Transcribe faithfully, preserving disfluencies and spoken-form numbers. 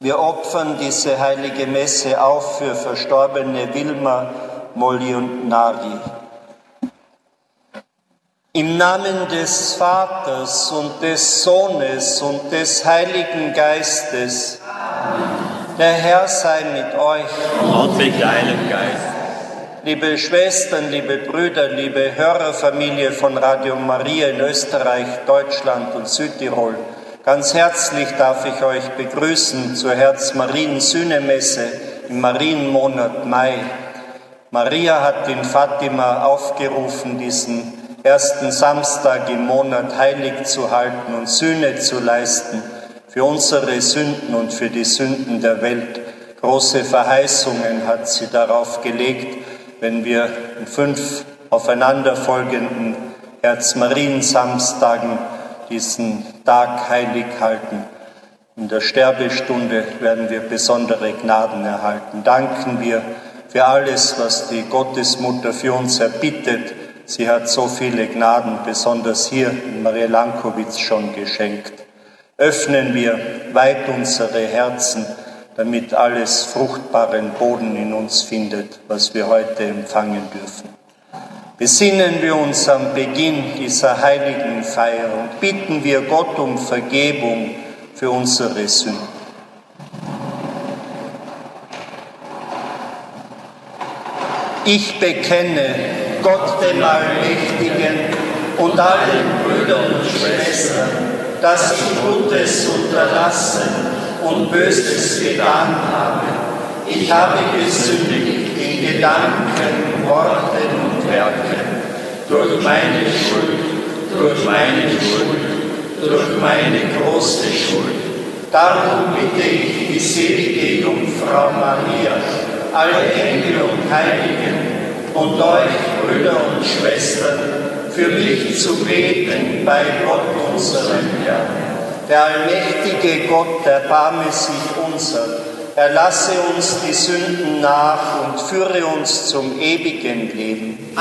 Wir opfern diese heilige Messe auf für verstorbene Wilma, Molly und Nari. Im Namen des Vaters und des Sohnes und des Heiligen Geistes. Amen. Der Herr sei mit euch. Und mit deinem Geist. Liebe Schwestern, liebe Brüder, liebe Hörerfamilie von Radio Maria in Österreich, Deutschland und Südtirol, ganz herzlich darf ich euch begrüßen zur Herz-Marien-Sühnemesse im Marienmonat Mai. Maria hat in Fatima aufgerufen, diesen ersten Samstag im Monat heilig zu halten und Sühne zu leisten für unsere Sünden und für die Sünden der Welt. Große Verheißungen hat sie darauf gelegt, wenn wir in fünf aufeinanderfolgenden Herz-Marien-Samstagen diesen Tag heilig halten. In der Sterbestunde werden wir besondere Gnaden erhalten. Danken wir für alles, was die Gottesmutter für uns erbittet. Sie hat so viele Gnaden, besonders hier in Maria Lankowitz, schon geschenkt. Öffnen wir weit unsere Herzen, damit alles fruchtbaren Boden in uns findet, was wir heute empfangen dürfen. Besinnen wir uns am Beginn dieser heiligen Feier und bitten wir Gott um Vergebung für unsere Sünden. Ich bekenne Gott dem Allmächtigen und allen Brüdern und Schwestern, dass ich Gutes unterlassen und Böses getan habe. Ich habe gesündigt in Gedanken, Worten und Werken, durch meine Schuld, durch meine Schuld, durch meine große Schuld. Darum bitte ich die selige Jungfrau Maria, alle Engel und Heiligen und euch, Brüder und Schwestern, für mich zu beten bei Gott unserem Herrn. Der allmächtige Gott, erbarme sich unser, erlasse uns die Sünden nach und führe uns zum ewigen Leben.